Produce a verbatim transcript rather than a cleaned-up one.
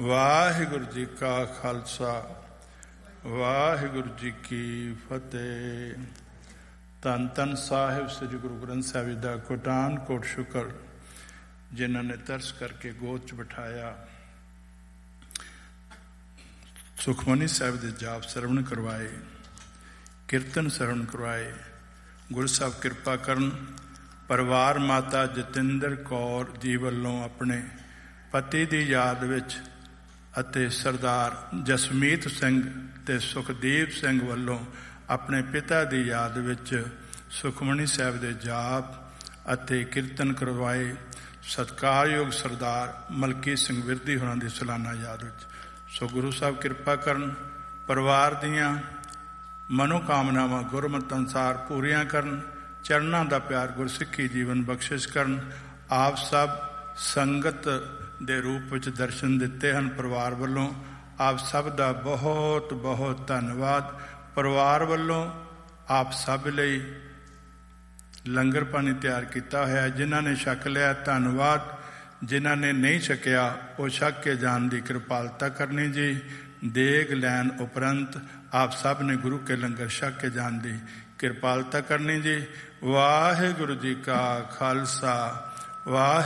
ਵਾਹਿਗੁਰੂ ਜੀ ਕਾ ਖਾਲਸਾ, ਵਾਹਿਗੁਰੂ ਜੀ ਕੀ ਫਤਿਹ। ਧੰਨ ਧੰਨ ਸਾਹਿਬ ਸ੍ਰੀ ਗੁਰੂ ਗ੍ਰੰਥ ਸਾਹਿਬ ਜੀ ਦਾ ਕੋਟਾਨ ਕੋਟ ਸ਼ੁਕਰ, ਜਿਨ੍ਹਾਂ ਨੇ ਤਰਸ ਕਰਕੇ ਗੋਦ 'ਚ ਬਿਠਾਇਆ, ਸੁਖਮਨੀ ਸਾਹਿਬ ਦੇ ਜਾਪ ਸਰਵਣ ਕਰਵਾਏ, ਕੀਰਤਨ ਸਰਵਣ ਕਰਵਾਏ। ਗੁਰੂ ਸਾਹਿਬ ਕਿਰਪਾ ਕਰਨ। ਪਰਿਵਾਰ ਮਾਤਾ ਜਤਿੰਦਰ ਕੌਰ ਜੀ ਵੱਲੋਂ ਆਪਣੇ ਪਤੀ ਦੀ ਯਾਦ ਵਿੱਚ ਅਤੇ ਸਰਦਾਰ ਜਸਮੀਤ ਸਿੰਘ ਤੇ ਸੁਖਦੀਪ ਸਿੰਘ ਵੱਲੋਂ ਆਪਣੇ ਪਿਤਾ ਦੀ ਯਾਦ ਵਿੱਚ ਸੁਖਮਨੀ ਸਾਹਿਬ ਦੇ ਜਾਪ ਅਤੇ ਕੀਰਤਨ ਕਰਵਾਏ। ਸਤਿਕਾਰਯੋਗ ਸਰਦਾਰ ਮਲਕੀ ਸਿੰਘ ਵਿਰਦੀ ਹੋਰਾਂ ਦੀ ਸਾਲਾਨਾ ਯਾਦ ਵਿੱਚ। ਸੋ ਗੁਰੂ ਸਾਹਿਬ ਕਿਰਪਾ ਕਰਨ, ਪਰਿਵਾਰ ਦੀਆਂ ਮਨੋਕਾਮਨਾਵਾਂ ਗੁਰਮਤਿ ਅਨੁਸਾਰ ਪੂਰੀਆਂ ਕਰਨ, ਚਰਨਾਂ ਦਾ ਪਿਆਰ ਗੁਰਸਿੱਖੀ ਜੀਵਨ ਬਖਸ਼ਿਸ਼ ਕਰਨ। ਆਪ ਸਭ ਸੰਗਤ ਦੇ ਰੂਪ ਵਿੱਚ ਦਰਸ਼ਨ ਦਿੱਤੇ ਹਨ। ਪਰਿਵਾਰ ਵੱਲੋਂ ਆਪ ਸਭ ਦਾ ਬਹੁਤ ਬਹੁਤ ਧੰਨਵਾਦ। ਪਰਿਵਾਰ ਵੱਲੋਂ ਆਪ ਸਭ ਲਈ ਲੰਗਰ ਪਾਣੀ ਤਿਆਰ ਕੀਤਾ ਹੋਇਆ। ਜਿਨ੍ਹਾਂ ਨੇ ਛਕ ਲਿਆ ਧੰਨਵਾਦ, ਜਿਨ੍ਹਾਂ ਨੇ ਨਹੀਂ ਛਕਿਆ ਉਹ ਛਕ ਕੇ ਜਾਣ ਦੀ ਕਿਰਪਾਲਤਾ ਕਰਨੀ ਜੀ। ਦੇਗ ਲੈਣ ਉਪਰੰਤ ਆਪ ਸਭ ਨੇ ਗੁਰੂ ਕੇ ਲੰਗਰ ਛਕ ਕੇ ਜਾਣ ਦੀ ਕਿਰਪਾਲਤਾ ਕਰਨੀ ਜੀ। ਵਾਹਿਗੁਰੂ ਜੀ ਕਾ ਖਾਲਸਾ, ਵਾਹਿ